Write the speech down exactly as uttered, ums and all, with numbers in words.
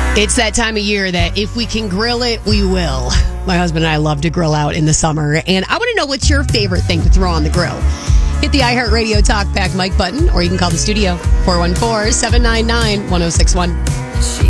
It's that time of year that if we can grill it, we will. My husband and I love to grill out in the summer, and I want to know what's your favorite thing to throw on the grill. Hit the iHeartRadio Talkback mic button, or you can call the studio, four one four, seven nine nine, one oh six one.